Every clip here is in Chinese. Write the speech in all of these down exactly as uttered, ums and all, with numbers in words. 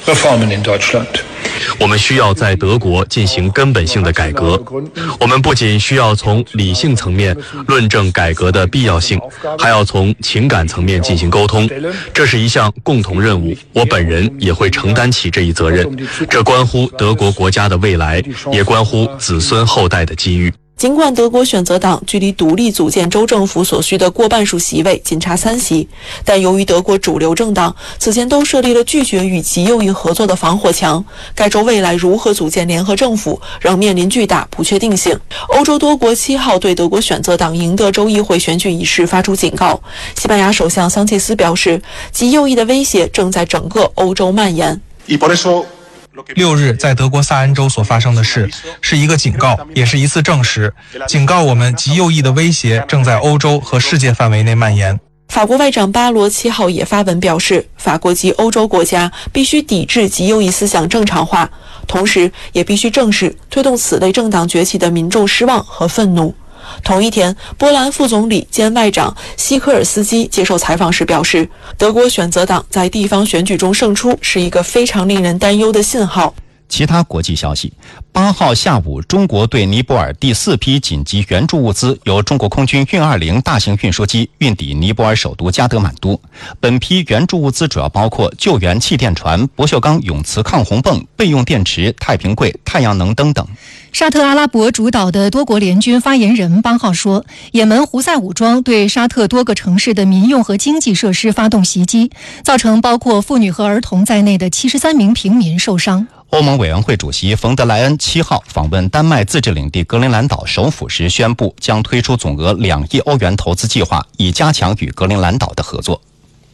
Reformen in Deutschland。 我们需要在德国进行根本性的改革。我们不仅需要从理性层面论证改革的必要性，还要从情感层面进行沟通。这是一项共同任务，我本人也会承担起这一责任。这关乎德国国家的未来，也关乎子孙后代的机遇。 尽管德国选择党距离独立组建州政府所需的过半数席位仅差三席，但由于德国主流政党此前都设立了拒绝与极右翼合作的防火墙，该州未来如何组建联合政府仍面临巨大不确定性。欧洲多国七号对德国选择党赢得州议会选举一事发出警告。西班牙首相桑切斯表示，极右翼的威胁正在整个欧洲蔓延。 六日在德国萨恩州所发生的事是一个警告，也是一次证实，警告我们极右翼的威胁正在欧洲和世界范围内蔓延。 法国外长巴罗七号也发文表示，法国及欧洲国家必须抵制极右翼思想正常化，同时也必须正视推动此类政党崛起的民众失望和愤怒。同一天，波兰副总理兼外长西科尔斯基接受采访时表示，德国选择党在地方选举中胜出是一个非常令人担忧的信号。 其他国际消息，八号下午，中国对尼泊尔第四批紧急援助物资由中国空军运二零大型运输机运抵尼泊尔首都加德满都。本批援助物资主要包括救援气垫船、不锈钢永磁抗洪泵、备用电池、太平柜、太阳能灯等。 沙特阿拉伯主导的多国联军发言人八号说，也门胡塞武装对沙特多个城市的民用和经济设施发动袭击，造成包括妇女和儿童在内的七十三名平民受伤。 欧盟委员会主席冯德莱恩七号访问丹麦自治领地格陵兰岛首府时宣布，将推出总额两亿欧元投资计划，以加强与格陵兰岛的合作。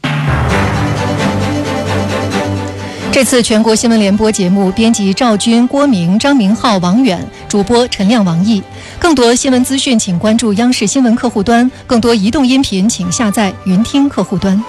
这次全国新闻联播节目编辑赵军、郭明、张明浩、王远，主播陈亮、王毅。更多新闻资讯请关注央视新闻客户端，更多移动音频请下载云听客户端。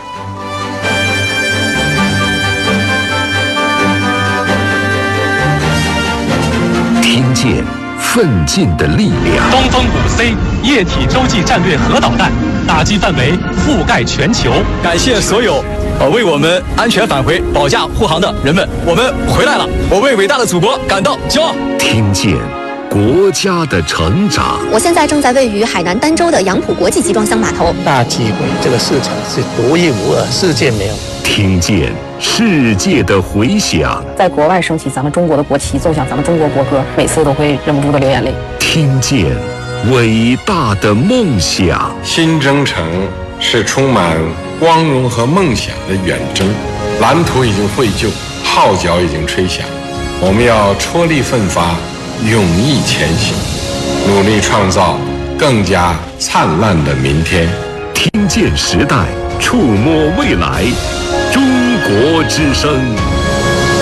听见奋进的力量。 东风五 C 液体洲际战略核导弹打击范围覆盖全球。 感谢所有呃为我们安全返回保驾护航的人们，我们回来了，我为伟大的祖国感到骄傲。 听见国家的成长。 我现在正在位于海南儋州的杨浦国际集装箱码头。 大机会，这个市场是独一无二，世界没有。 听见世界的回响， 在国外升起咱们中国的国旗，奏响咱们中国国歌，每次都会忍不住的流眼泪。 听见伟大的梦想。 新征程是充满光荣和梦想的远征，蓝图已经绘就，号角已经吹响，我们要踔厉奋发，勇毅前行，努力创造更加灿烂的明天。 听见时代，触摸未来，中国之声。